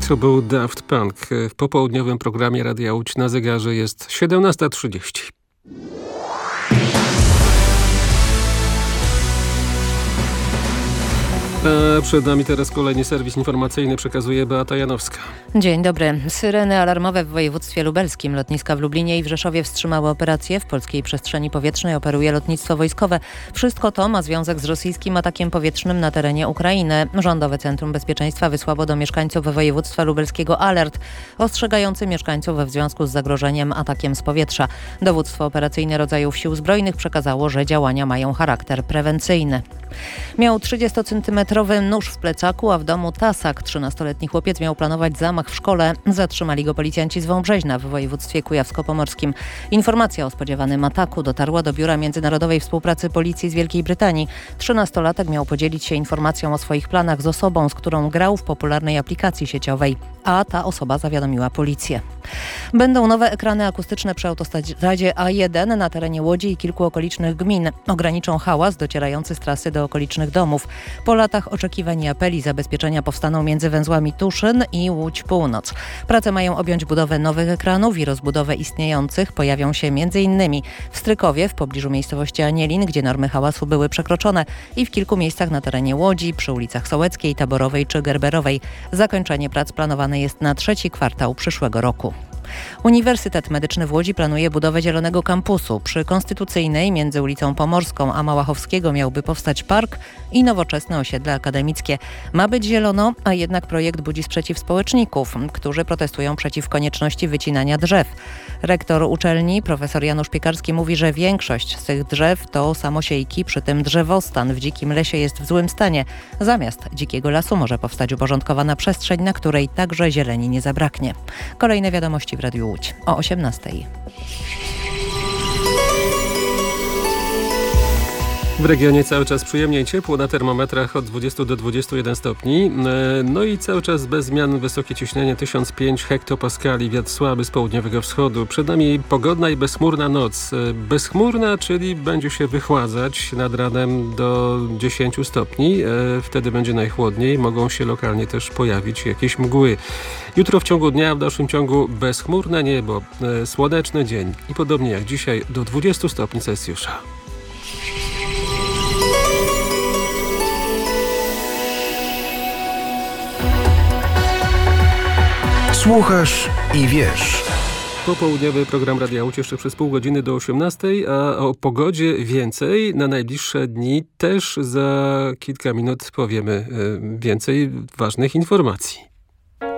To był Daft Punk. W popołudniowym programie Radia Łódź na zegarze jest 17:30. Przed nami teraz kolejny serwis informacyjny, przekazuje Beata Janowska. Dzień dobry. Syreny alarmowe w województwie lubelskim. Lotniska w Lublinie i w Rzeszowie wstrzymały operacje. W polskiej przestrzeni powietrznej operuje lotnictwo wojskowe. Wszystko to ma związek z rosyjskim atakiem powietrznym na terenie Ukrainy. Rządowe Centrum Bezpieczeństwa wysłało do mieszkańców województwa lubelskiego alert ostrzegający mieszkańców w związku z zagrożeniem atakiem z powietrza. Dowództwo operacyjne rodzajów sił zbrojnych przekazało, że działania mają charakter prewencyjny. Miał 30-centymetrowy nóż w plecaku, a w domu tasak. 13-letni chłopiec miał planować zamach w szkole. Zatrzymali go policjanci z Wąbrzeźna w województwie kujawsko-pomorskim. Informacja o spodziewanym ataku dotarła do Biura Międzynarodowej Współpracy Policji z Wielkiej Brytanii. 13-latek miał podzielić się informacją o swoich planach z osobą, z którą grał w popularnej aplikacji sieciowej, a ta osoba zawiadomiła policję. Będą nowe ekrany akustyczne przy autostradzie A1 na terenie Łodzi i kilku okolicznych gmin. Ograniczą hałas docierający z trasy do okolicznych domów. Po latach oczekiwań i apeli zabezpieczenia powstaną między węzłami Tuszyn i Łódź Północ. Prace mają objąć budowę nowych ekranów i rozbudowę istniejących. Pojawią się m.in. w Strykowie, w pobliżu miejscowości Anielin, gdzie normy hałasu były przekroczone, i w kilku miejscach na terenie Łodzi, przy ulicach Sołeckiej, Taborowej czy Gerberowej. Zakończenie prac planowane jest na trzeci kwartał przyszłego roku. Uniwersytet Medyczny w Łodzi planuje budowę zielonego kampusu. Przy Konstytucyjnej między ulicą Pomorską a Małachowskiego miałby powstać park i nowoczesne osiedle akademickie. Ma być zielono, a jednak projekt budzi sprzeciw społeczników, którzy protestują przeciw konieczności wycinania drzew. Rektor uczelni, profesor Janusz Piekarski, mówi, że większość z tych drzew to samosiejki, przy tym drzewostan w dzikim lesie jest w złym stanie. Zamiast dzikiego lasu może powstać uporządkowana przestrzeń, na której także zieleni nie zabraknie. Kolejne wiadomości w Radiu Łódź o 18:00. W regionie cały czas przyjemnie i ciepło, na termometrach od 20 do 21 stopni. No i cały czas bez zmian wysokie ciśnienie 1005 hektopaskali, wiatr słaby z południowego wschodu. Przed nami pogodna i bezchmurna noc. Bezchmurna, czyli będzie się wychładzać nad ranem do 10 stopni. Wtedy będzie najchłodniej, mogą się lokalnie też pojawić jakieś mgły. Jutro w ciągu dnia, w dalszym ciągu bezchmurne niebo, słoneczny dzień i podobnie jak dzisiaj do 20 stopni Celsjusza. Słuchasz i wiesz. Popołudniowy program Radia Łódź jeszcze przez pół godziny do 18:00, a o pogodzie więcej. Na najbliższe dni też za kilka minut powiemy więcej ważnych informacji.